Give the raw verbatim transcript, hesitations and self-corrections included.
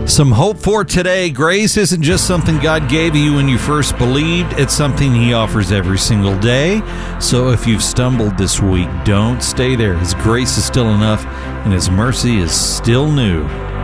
Some hope for today. Grace isn't just something God gave you when you first believed. It's something He offers every single day. So if you've stumbled this week, don't stay there. His grace is still enough, and His mercy is still new.